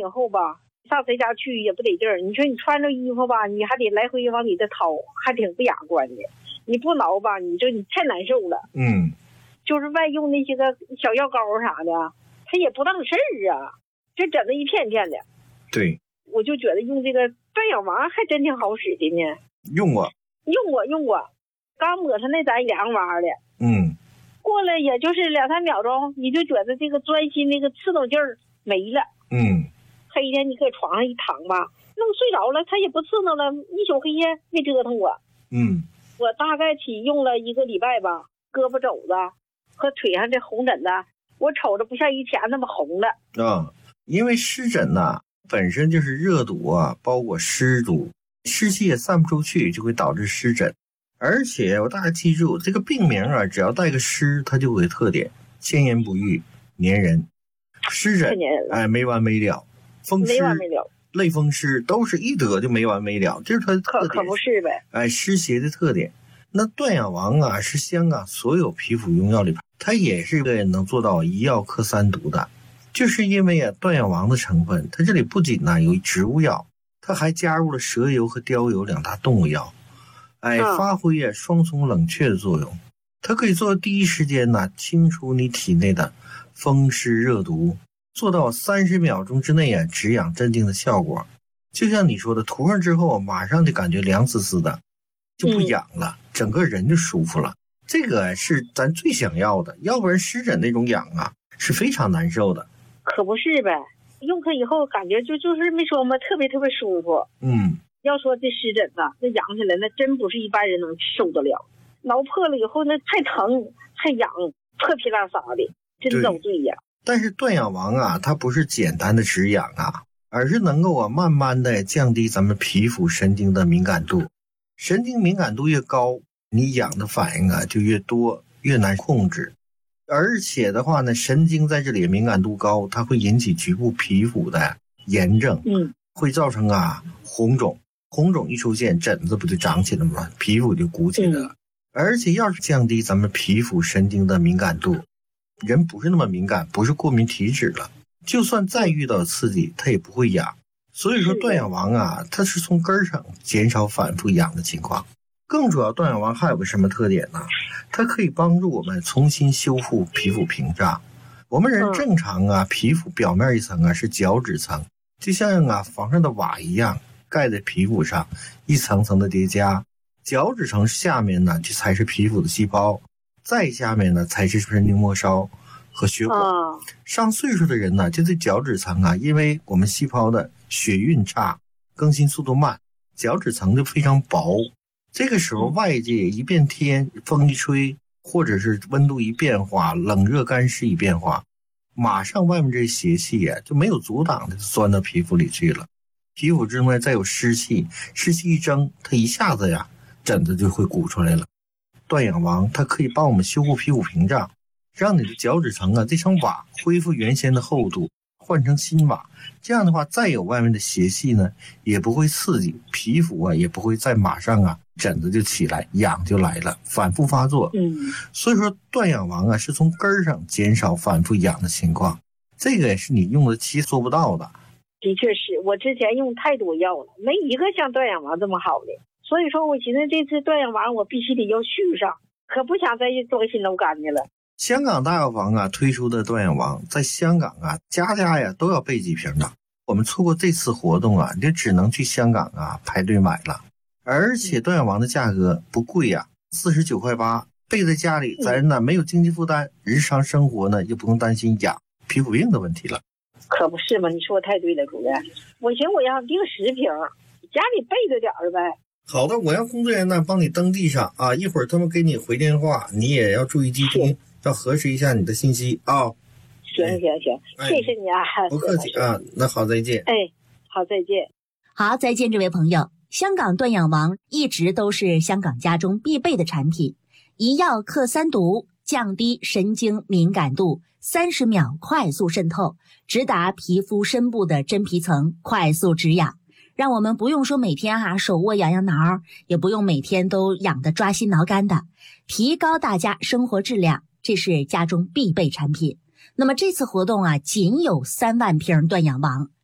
以后吧，上谁家去也不得劲儿。你说你穿着衣服吧，你还得来回往里头掏，还挺不雅观的。你不挠吧，你太难受了。就是外用那些个小药膏啥的，它也不当事儿啊，这整的一片片的。 对， 我就觉得用这个断氧王还真挺好使的呢。 用过， 刚抹上那咱凉哇的。过了也就是2-3秒钟，你就觉得这个钻心那个刺痛劲儿没了。黑天你搁床上一躺吧，弄睡着了，它也不刺挠了，一宿黑夜没折腾我。我大概起用了1个礼拜吧，胳膊肘子和腿上这红疹子，我瞅着不像以前那么红了。 因为湿疹呢，本身就是热毒啊，包裹湿毒，湿气也散不出去，就会导致湿疹。而且我大家记住，这个病名啊，只要带个湿，它就有特点：千言不愈、粘人。湿疹没完没了，风湿没完没了， 类风湿都是一得就没完没了，这是它的特点。 可不是呗。 湿邪的特点。那断氧王啊，是香港所有皮肤用药里边，它也是一个能做到一药克3毒的。就是因为断氧王的成分，它这里不仅有植物药，它还加入了蛇油和貂油2大动物药，发挥双重冷却的作用。它可以做到第一时间清除你体内的风湿热毒，做到30秒钟之内止痒镇静的效果。就像你说的，涂上之后马上就感觉凉丝丝的，就不痒了，整个人就舒服了。这个是咱最想要的，要不然湿疹那种痒是非常难受的。 可不是呗，用它以后感觉就是没说嘛，特别特别舒服。要说这湿疹那痒起来那真不是一般人能受得了，挠破了以后那太疼太痒，破皮拉撒的，真遭罪呀。 但是断氧王它不是简单的止痒而是能够慢慢的降低咱们皮肤神经的敏感度。神经敏感度越高，你痒的反应就越多，越难控制。而且的话呢，神经在这里敏感度高，它会引起局部皮肤的炎症，会造成红肿。红肿一出现，疹子不就长起来了吗？皮肤就鼓起来了。而且要是降低咱们皮肤神经的敏感度，人不是那么敏感，不是过敏体质了，就算再遇到刺激，它也不会痒。所以说断氧王它是从根上减少反复痒的情况。更主要，断氧王还有个什么特点呢？它可以帮助我们重新修复皮肤屏障。我们人正常皮肤表面一层是角质层，就像房上的瓦一样，盖在皮肤上，一层层的叠加。角质层下面呢，就才是皮肤的细胞，再下面呢才是神经末梢和血管。上岁数的人呢，就这角质层因为我们细胞的血运差，更新速度慢，角质层就非常薄。这个时候外界一变天，风一吹，或者是温度一变化，冷热干湿一变化，马上外面这邪气就没有阻挡的钻到皮肤里去了。皮肤之外再有湿气，湿气一蒸，它一下子疹子就会鼓出来了。断氧王它可以帮我们修复皮肤屏障，让你的角质层这层瓦恢复原先的厚度，换成新瓦。这样的话，再有外面的邪气呢，也不会刺激皮肤也不会再马上疹子就起来，痒就来了，反复发作。所以说断氧王是从根上减少反复痒的情况，这个也是你用的期做不到的。 的确是，我之前用太多药了，没一个像断氧王这么好的。所以说我寻思这次断氧王我必须得要续上，可不想再装心楼干去了。 香港大药房推出的断氧王，在香港家家都要备几瓶的。我们错过这次活动你就只能去香港排队买了。而且断氧王的价格不贵49.8块，备在家里咱没有经济负担，日常生活呢又不用担心痒皮肤病的问题了。 可不是嘛，你说太对了，主任。我寻思我要订10瓶，家里备着点呗。 好的，我让工作人员帮你登记上一会儿他们给你回电话，你也要注意接听，要核实一下你的信息行，谢谢你不客气那好，再见。 好，再见。 好，再见，这位朋友。香港断氧王一直都是香港家中必备的产品，一药克3毒，降低神经敏感度，30秒快速渗透，直达皮肤深部的真皮层，快速止痒，让我们不用说每天手握痒痒挠，也不用每天都痒得抓心挠肝的，提高大家生活质量，这是家中必备产品。那么这次活动仅有3万瓶断氧王，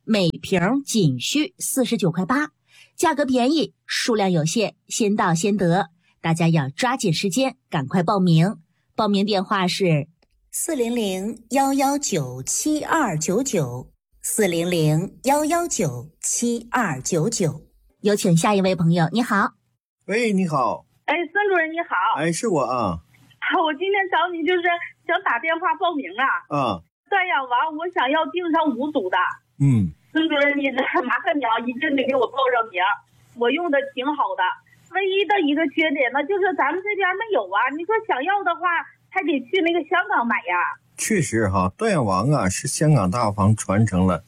每瓶仅需49.8块，价格便宜，数量有限，先到先得，大家要抓紧时间，赶快报名。报名电话是400-119-7299，400-119-7299。有请下一位朋友，你好。 喂，你好。 孙主任你好。 是我啊。 我今天找你就是想打电话报名啊。断氧王我想要定上5组的。孙主任你麻烦你啊，一定得给我报上名，我用的挺好的。唯一的一个缺点呢，就是咱们这边没有啊。你说想要的话，还得去那个香港买呀。 确实哈，断氧王啊是香港大房传承了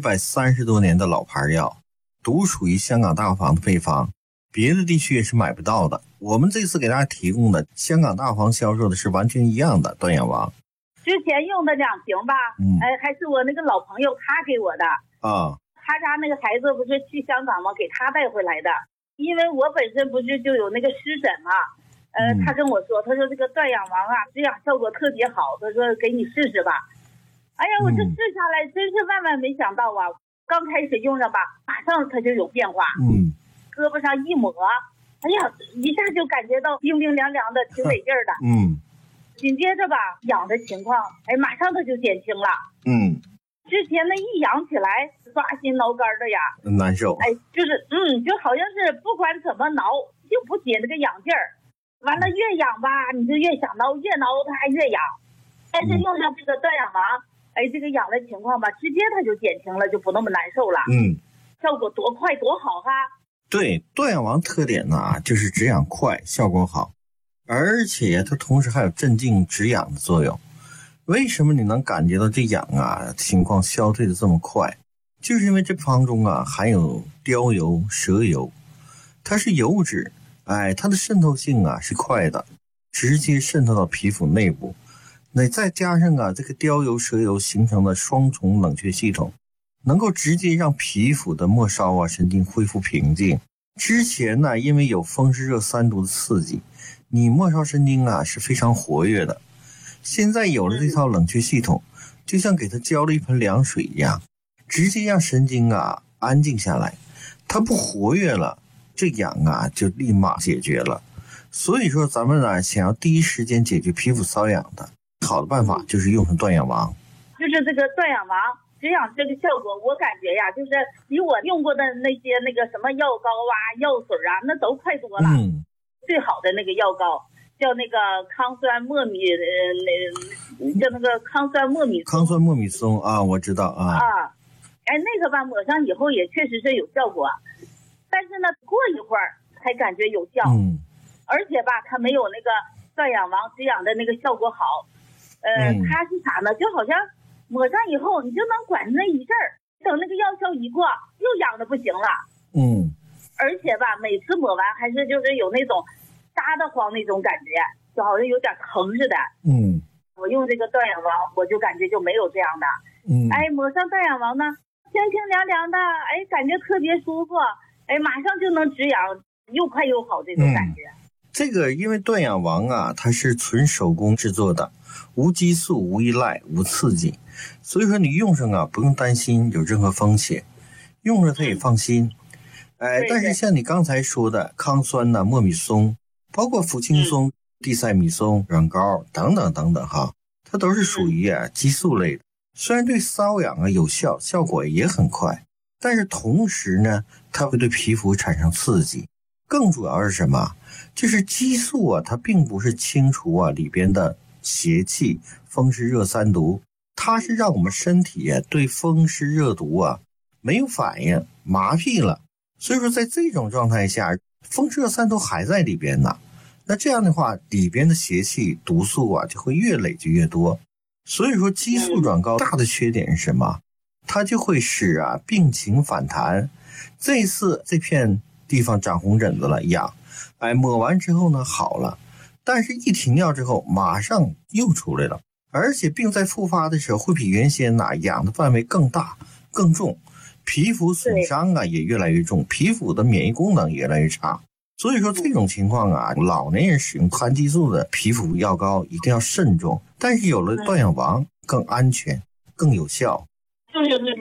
130多年的老牌药，独属于香港大房的配方，别的地区也是买不到的。我们这次给大家提供的香港大房销售的是完全一样的断氧王。 之前用的2瓶吧，还是我那个老朋友他给我的啊。他家那个孩子不是去香港吗？给他带回来的。因为我本身不是就有那个湿疹嘛，他跟我说，他说这个断氧王啊，止痒效果特别好，他说给你试试吧。哎呀，我这试下来真是万万没想到啊！刚开始用上吧，马上它就有变化。胳膊上一抹，哎呀，一下就感觉到冰冰凉凉的，挺得劲儿的。紧接着吧，痒的情况，马上它就减轻了。之前那一痒起来，抓心挠肝的呀， 难受。 就是就好像是不管怎么挠，就不解那个痒劲儿。完了越痒吧，你就越想挠，越挠它还越痒。但是用上这个断氧王，这个痒的情况吧，直接它就减轻了，就不那么难受了。效果多快多好哈。 对，断氧王特点呢，就是止痒快，效果好，而且它同时还有镇静止痒的作用。为什么你能感觉到这痒啊情况消退的这么快？就是因为这方中啊含有貂油、蛇油，它是油脂，它的渗透性啊是快的，直接渗透到皮肤内部。那再加上啊这个貂油、蛇油形成的双重冷却系统，能够直接让皮肤的末梢啊神经恢复平静。之前呢，因为有风湿热3毒的刺激，你末梢神经啊是非常活跃的。现在有了这套冷却系统，就像给它浇了一盆凉水一样，直接让神经啊安静下来，它不活跃了，这痒啊就立马解决了。所以说咱们呢想要第一时间解决皮肤瘙痒的好的办法，就是用上断氧王。 就是这个断氧王止痒这个效果，我感觉呀，就是比我用过的那些那个什么药膏啊、药水啊，那都快多了。最好的那个药膏叫那个康酸莫米，叫那个康酸莫米松啊，我知道啊。 那个吧抹上以后也确实是有效果，但是呢过一会儿才感觉有效。而且吧它没有那个断氧王止痒的那个效果好。它是啥呢？就好像抹上以后你就能管那一阵儿，等那个药效一过又痒的不行了。而且吧每次抹完还是就是有那种扎得慌那种感觉，就好像有点疼似的。我用这个断氧王我就感觉就没有这样的。抹上断氧王呢清清凉凉的，感觉特别舒服，马上就能止痒，又快又好这种感觉。 这个因为断氧王啊它是纯手工制作的，无激素、无依赖、无刺激，所以说你用上啊不用担心有任何风险，用着它也放心。但是像你刚才说的康酸呐、莫米松，包括辅青松、地塞米松、软膏等等等等哈，它都是属于激素类的。虽然对瘙痒啊有效，效果也很快，但是同时呢，它会对皮肤产生刺激。更主要是什么？就是激素啊，它并不是清除啊里边的邪气、风湿热3毒，它是让我们身体对风湿热毒啊没有反应，麻痹了。所以说在这种状态下，风湿热3毒还在里边呢。那这样的话，里边的邪气、毒素啊就会越累积越多。所以说激素转高大的缺点是什么？它就会使病情反弹。这次这片地方长红疹子了，痒，抹完之后呢好了，但是一停药之后马上又出来了，而且病在复发的时候会比原先痒的范围更大更重，皮肤损伤也越来越重，皮肤的免疫功能也越来越差。所以说这种情况老年人使用含激素的皮肤药膏一定要慎重，但是有了断氧王更安全更有效。 就是主任，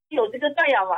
有这个断氧丸